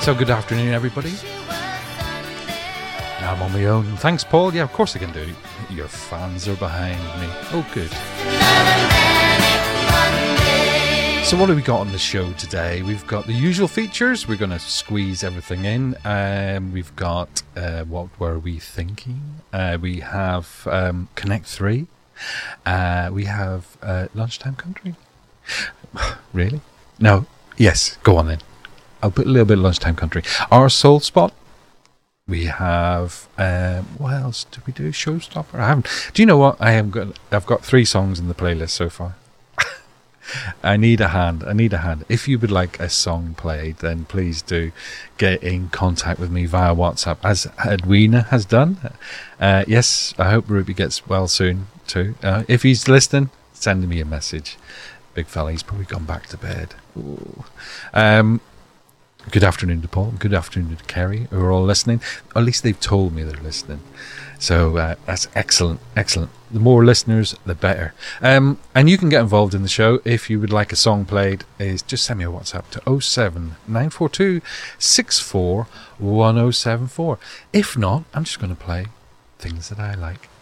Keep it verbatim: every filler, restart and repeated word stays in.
So good afternoon, everybody. Now I'm on my own. Thanks, Paul. Yeah, of course I can do it. Your fans are behind me. Oh, good. So what have we got on the show today? We've got the usual features. We're going to squeeze everything in. Um, we've got uh, What Were We Thinking? Uh, we have um, Connect three. Uh, we have uh, Lunchtime Country. Really? No. Yes, go on then. I'll put a little bit of Lunchtime Country. Our Soul Spot. We have, um, what else did we do? Showstopper? I haven't. Do you know what? I have got, I've got three songs in the playlist so far. I need a hand. I need a hand. If you would like a song played, then please do get in contact with me via WhatsApp, as Edwina has done. Uh, yes, I hope Ruby gets well soon too. Uh, if he's listening, send me a message. Big fella, he's probably gone back to bed. Ooh. Um, good afternoon to Paul. Good afternoon to Kerry, who are all listening. Or at least they've told me they're listening. So uh, that's excellent, excellent. The more listeners, the better. Um, and you can get involved in the show if you would like a song played. Is just send me a WhatsApp to oh seven nine four two six four one oh seven four. If not, I'm just going to play things that I like.